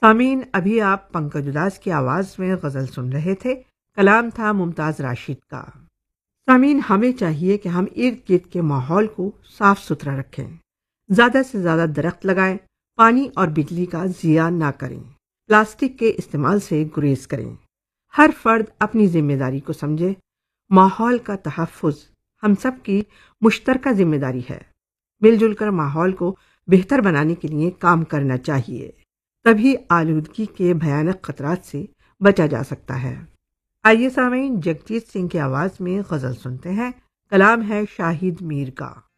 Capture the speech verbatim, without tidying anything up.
सामीन, अभी आप पंकज उदास की आवाज में गजल सुन रहे थे। कलाम था मुमताज राशिद का। सामीन, हमें चाहिए कि हम इर्द गिर्द के माहौल को साफ सुथरा रखें, ज्यादा से ज्यादा दरख्त लगाएं, पानी और बिजली का जिया ना करें, प्लास्टिक के इस्तेमाल से गुरेज करें। हर फर्द अपनी जिम्मेदारी को समझे। माहौल का तहफ्फुज हम सब की मुश्तरका जिम्मेदारी है। मिलजुल कर माहौल को बेहतर बनाने के लिए काम करना चाहिए, तभी आलूदगी के भयानक खतरात से बचा जा सकता है। आइए सामीन, जगजीत सिंह की आवाज में गजल सुनते हैं। कलाम है शाहिद मीर का।